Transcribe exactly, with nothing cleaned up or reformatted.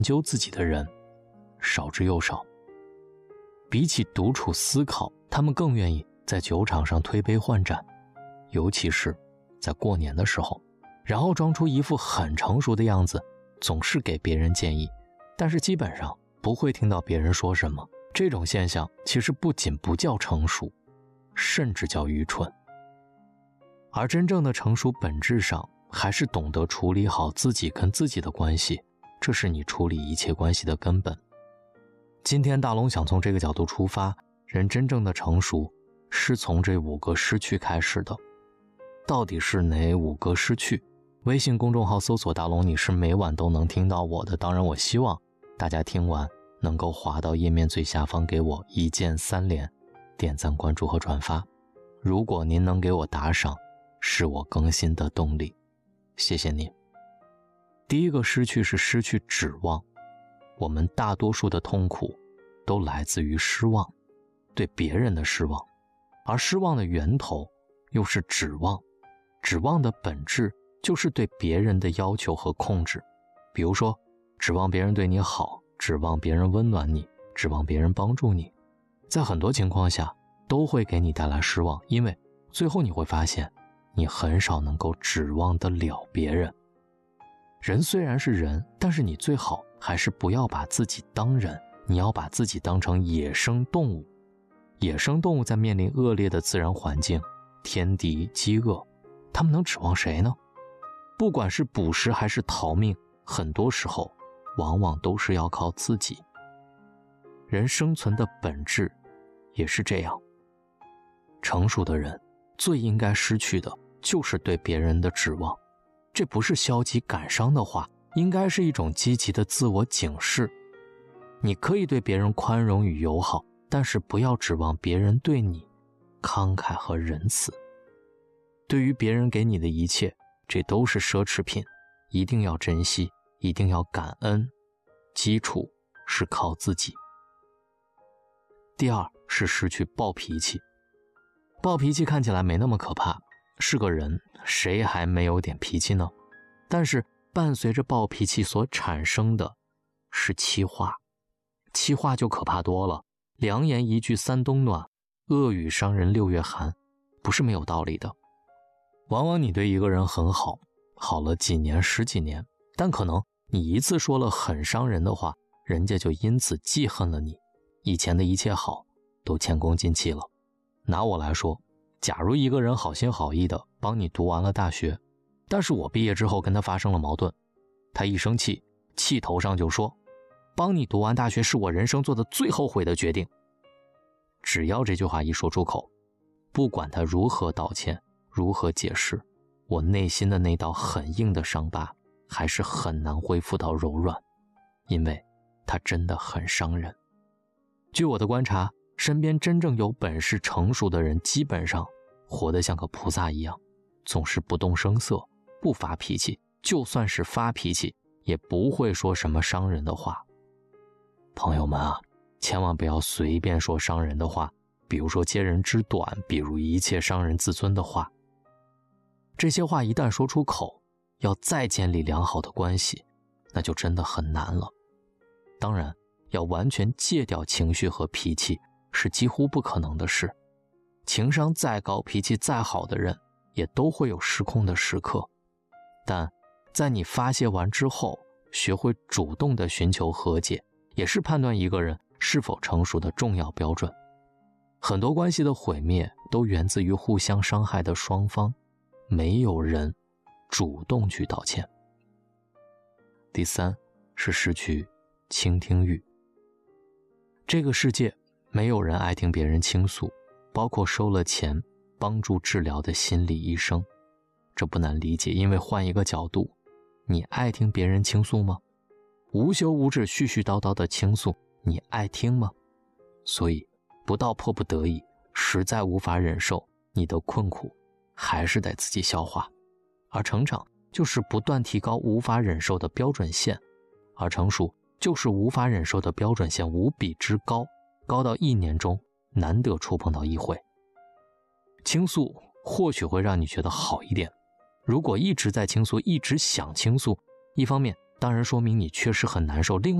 究自己的人少之又少。比起独处思考，他们更愿意在酒场上推杯换盏，尤其是在过年的时候，然后装出一副很成熟的样子，总是给别人建议，但是基本上不会听到别人说什么。这种现象其实不仅不叫成熟，甚至叫愚蠢。而真正的成熟本质上还是懂得处理好自己跟自己的关系，这是你处理一切关系的根本。今天大龙想从这个角度出发，人真正的成熟是从这五个失去开始的。到底是哪五个失去？微信公众号搜索大龙，你是每晚都能听到我的。当然我希望大家听完能够滑到页面最下方给我一键三连，点赞关注和转发。如果您能给我打赏，是我更新的动力，谢谢您。第一个失去是失去指望。我们大多数的痛苦都来自于失望，对别人的失望，而失望的源头又是指望。指望的本质就是对别人的要求和控制，比如说指望别人对你好，指望别人温暖你，指望别人帮助你，在很多情况下都会给你带来失望，因为最后你会发现你很少能够指望得了别人。人虽然是人，但是你最好还是不要把自己当人，你要把自己当成野生动物。野生动物在面临恶劣的自然环境、天敌、饥饿，他们能指望谁呢？不管是捕食还是逃命，很多时候往往都是要靠自己。人生存的本质也是这样。成熟的人最应该失去的就是对别人的指望，这不是消极感伤的话，应该是一种积极的自我警示。你可以对别人宽容与友好，但是不要指望别人对你慷慨和仁慈。对于别人给你的一切，这都是奢侈品，一定要珍惜，一定要感恩，基础是靠自己。第二是失去暴脾气。暴脾气看起来没那么可怕，是个人，谁还没有点脾气呢？但是伴随着暴脾气所产生的是气话，气话就可怕多了。良言一句三冬暖，恶语伤人六月寒，不是没有道理的。往往你对一个人很好，好了几年十几年，但可能你一次说了很伤人的话，人家就因此记恨了你，以前的一切好都前功尽弃了。拿我来说，假如一个人好心好意的帮你读完了大学，但是我毕业之后跟他发生了矛盾，他一生气，气头上就说，帮你读完大学是我人生做的最后悔的决定。只要这句话一说出口，不管他如何道歉，如何解释，我内心的那道很硬的伤疤还是很难恢复到柔软，因为它真的很伤人。据我的观察，身边真正有本事成熟的人基本上活得像个菩萨一样，总是不动声色，不发脾气，就算是发脾气也不会说什么伤人的话。朋友们啊，千万不要随便说伤人的话，比如说揭人之短，比如一切伤人自尊的话。这些话一旦说出口，要再建立良好的关系，那就真的很难了。当然，要完全戒掉情绪和脾气是几乎不可能的事。情商再高，脾气再好的人也都会有失控的时刻，但在你发泄完之后，学会主动地寻求和解，也是判断一个人是否成熟的重要标准。很多关系的毁灭都源自于互相伤害的双方，没有人主动去道歉。第三是失去倾听欲。这个世界没有人爱听别人倾诉，包括收了钱帮助治疗的心理医生。这不难理解，因为换一个角度，你爱听别人倾诉吗？无休无止絮絮叨叨的倾诉，你爱听吗？所以不到迫不得已，实在无法忍受，你的困苦还是得自己消化。而成长就是不断提高无法忍受的标准线，而成熟就是无法忍受的标准线无比之高，高到一年中难得触碰到一回。倾诉或许会让你觉得好一点，如果一直在倾诉，一直想倾诉，一方面当然说明你确实很难受。另外